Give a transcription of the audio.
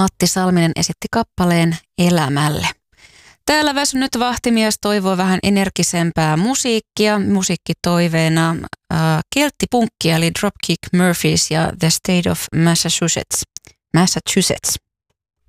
Matti Salminen esitti kappaleen Elämälle. Täällä väsynyt vahtimies toivoo vähän energisempää musiikkia. Musiikkitoiveena kelttipunkkia eli Dropkick Murphys ja The State of Massachusetts.